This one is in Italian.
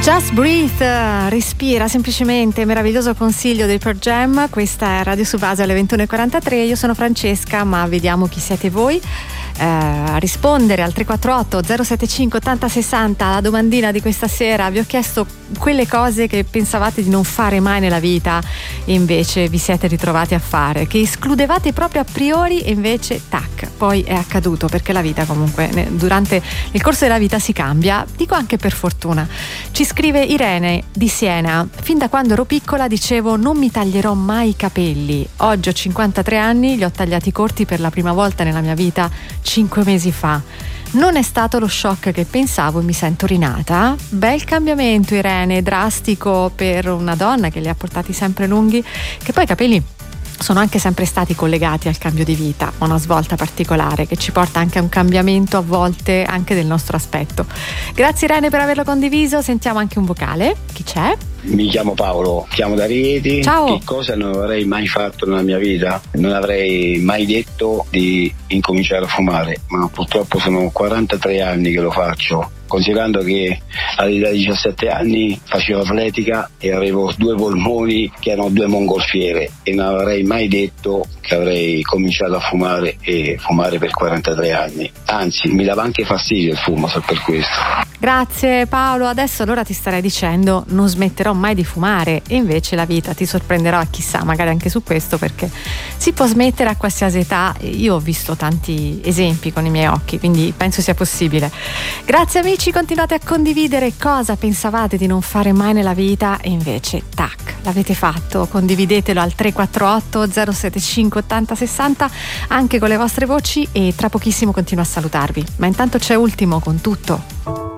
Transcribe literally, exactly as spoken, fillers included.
Just Breathe, respira semplicemente, meraviglioso consiglio dei Pearl Jam. Questa è Radio Subasio alle ventuno e quarantatré. Io sono Francesca, ma vediamo chi siete voi. Eh, a rispondere al tre quattro otto zero sette cinque ottanta sessanta alla domandina di questa sera. Vi ho chiesto quelle cose che pensavate di non fare mai nella vita e invece vi siete ritrovati a fare, che escludevate proprio a priori e invece tac, poi è accaduto, perché la vita comunque durante il corso della vita si cambia, dico anche per fortuna. Ci scrive Irene di Siena: fin da quando ero piccola dicevo non mi taglierò mai i capelli. Oggi ho cinquantatré anni, li ho tagliati corti per la prima volta nella mia vita cinque mesi fa. Non è stato lo shock che pensavo e mi sento rinata. Bel cambiamento, Irene, drastico per una donna che li ha portati sempre lunghi, che poi i capelli sono anche sempre stati collegati al cambio di vita, una svolta particolare che ci porta anche a un cambiamento a volte anche del nostro aspetto. Grazie Irene per averlo condiviso. Sentiamo anche un vocale. Chi c'è? Mi chiamo Paolo, chiamo da Rieti. Ciao. Che cosa non avrei mai fatto nella mia vita? Non avrei mai detto di incominciare a fumare, ma purtroppo sono quarantatré anni che lo faccio, considerando che all'età di diciassette anni facevo atletica e avevo due polmoni che erano due mongolfiere, e non avrei mai detto che avrei cominciato a fumare e fumare per quarantatré anni. Anzi, mi dava anche fastidio il fumo, so per questo. Grazie Paolo. Adesso allora ti starei dicendo non smetterò mai di fumare, e invece la vita ti sorprenderà, chissà, magari anche su questo, perché si può smettere a qualsiasi età. Io ho visto tanti esempi con i miei occhi, quindi penso sia possibile. Grazie amici, continuate a condividere cosa pensavate di non fare mai nella vita e invece tac, l'avete fatto. Condividetelo al tre quattro otto zero sette cinque ottanta sessanta anche con le vostre voci, e tra pochissimo continuo a salutarvi, ma intanto c'è Ultimo con Tutto.